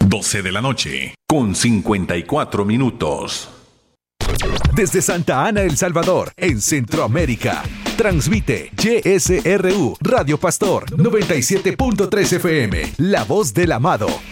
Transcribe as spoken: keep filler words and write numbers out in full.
doce de la noche, con cincuenta y cuatro minutos. Desde Santa Ana, El Salvador, en Centroamérica, transmite Y S R U Radio Pastor noventa y siete punto tres F M, La Voz del Amado,